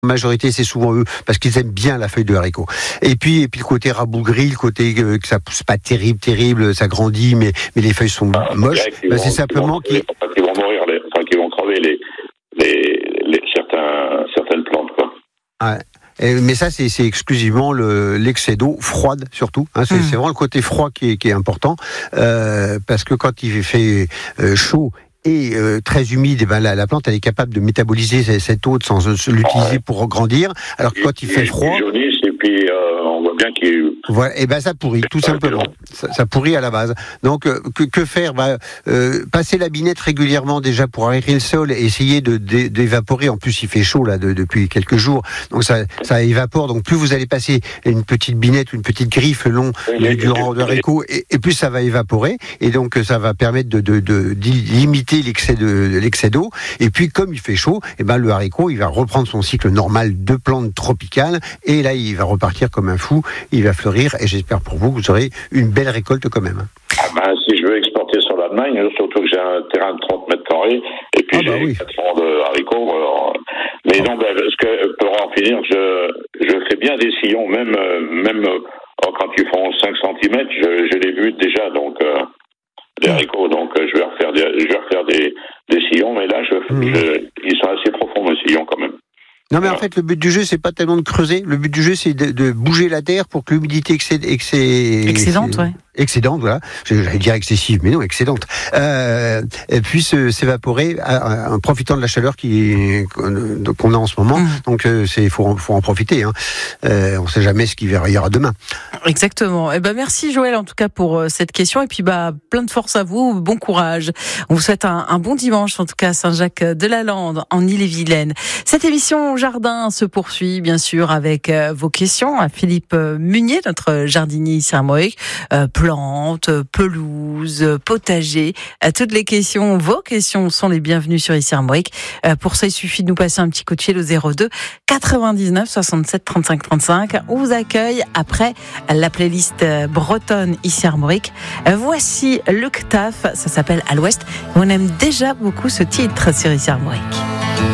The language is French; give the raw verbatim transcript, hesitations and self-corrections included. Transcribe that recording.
En majorité, c'est souvent eux, parce qu'ils aiment bien la feuille de haricot. Et puis, et puis le côté rabougri, le côté euh, que ça pousse pas terrible, terrible, ça grandit, mais, mais les feuilles sont Ah, moches. qui Bah, vont- c'est qui simplement vont qu'ils... crever, enfin, qui vont mourir, les, enfin, qui vont crever les, les, les certains, certaines plantes, quoi. Ouais. Et- mais ça, c'est, c'est exclusivement le, l'excès d'eau froide, surtout. Hein, c'est, Mmh. c'est vraiment le côté froid qui est, qui est important, euh, parce que quand il fait euh, chaud et euh, très humide, eh ben, la, la plante elle est capable de métaboliser cette- cette eau sans euh, l'utiliser Ouais. pour grandir. Alors que quand il fait froid, Ils jaunissent et puis euh, on voit bien qu'ils... voilà, et ben ça pourrit, tout simplement. Ça, ça pourrit à la base. Donc euh, que, que faire bah, euh, passer la binette régulièrement déjà pour aérer le sol et essayer de, d'é- d'évaporer. En plus, il fait chaud là de- depuis quelques jours, donc ça, ça évapore. Donc plus vous allez passer une petite binette ou une petite griffe le long Oui, du rang de haricot, et, et plus ça va évaporer, et donc ça va permettre de, de, de, d'y limiter l'excès de l'excès d'eau. Et puis comme il fait chaud, et ben le haricot il va reprendre son cycle normal de plantes tropicales, et là il va repartir comme un fou, il va fleurir, et j'espère pour vous que vous aurez une belle récolte quand même. Ah ben, si je veux exporter sur l'Allemagne, surtout que j'ai un terrain de trente mètres carrés, et puis Ah bah j'ai oui. quatre rangs de haricots. Alors, mais non, ben, parce que pour en finir, je, je fais bien des sillons, même, euh, même euh, oh, quand ils font cinq centimètres, je, je les bute déjà, donc euh, des haricots, donc euh, je vais refaire des, je vais refaire des, des sillons, mais là, je, Mmh. je, ils sont assez profonds, mes sillons, quand même. Non mais en Voilà. fait le but du jeu c'est pas tellement de creuser, le but du jeu c'est de, de bouger la terre pour que l'humidité excède, excès, Excédente, ouais. excédente, voilà, j'allais dire excessive, mais non, excédente, euh, et puisse euh, s'évaporer à- en profitant de la chaleur qui, qu'on qu'on a en ce moment. Mmh. Donc euh, c'est faut, en- faut en profiter. Hein. Euh, on sait jamais ce qu'il y aura demain. Exactement. Eh ben merci Joël en tout cas pour euh, cette question, et puis bah plein de force à vous, bon courage. On vous souhaite un, un bon dimanche en tout cas à Saint-Jacques-de-la-Lande en Ille-et-Vilaine. Cette émission Jardin se poursuit bien sûr avec euh, vos questions à Philippe euh, Munier, notre jardinier ici à Moëc. Euh, plantes, pelouse, potager, euh, toutes les questions, vos questions sont les bienvenues sur Ici à Moëc. Euh, pour ça, il suffit de nous passer un petit coup de fil au zéro deux quatre-vingt-dix-neuf soixante-sept trente-cinq trente-cinq. On vous accueille après la playlist euh, bretonne Ici à Moëc. Euh, voici le Ctaf, ça s'appelle À l'Ouest. On aime déjà beaucoup ce titre sur Ici à Moëc.